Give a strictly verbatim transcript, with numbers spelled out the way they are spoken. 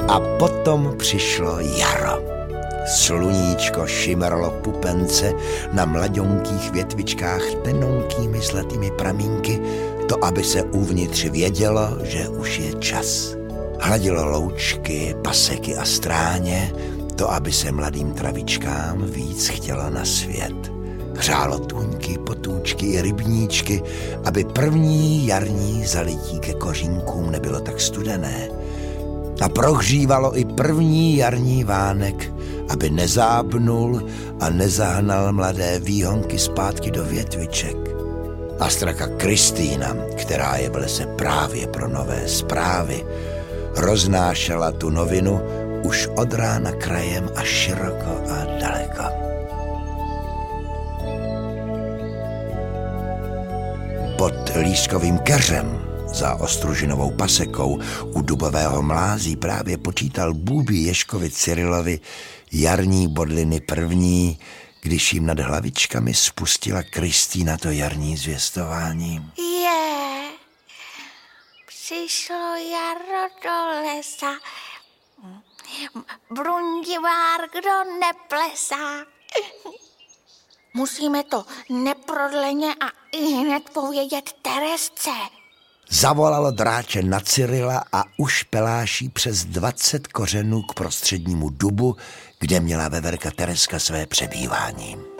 A potom přišlo jaro. Sluníčko šimralo pupence na mlaďonkých větvičkách tenonkými zlatými pramínky, to aby se uvnitř vědělo, že už je čas. Hladilo loučky, paseky a stráně, to aby se mladým travičkám víc chtělo na svět. Hřálo tůňky, potůčky i rybníčky, aby první jarní zalití ke kořínkům nebylo tak studené. A prohřívalo i první jarní vánek, aby nezábnul a nezahnal mladé výhonky zpátky do větviček. A straka Kristýna, která je v lese právě pro nové zprávy, roznášela tu novinu už od rána krajem až široko a daleko. Pod lískovým keřem za Ostružinovou pasekou u dubového mlází právě počítal Bůbí Ježkovi Cyrilovi jarní bodliny první, když jim nad hlavičkami spustila Kristýna to jarní zvěstování. Je, přišlo jaro do lesa, brundivár, kdo neplesá. Musíme to neprodleně a ihned povědět Teresce. Zavolalo dráče na Cyrila a ušpeláší přes dvacet kořenů k prostřednímu dubu, kde měla veverka Tereska své přebývání.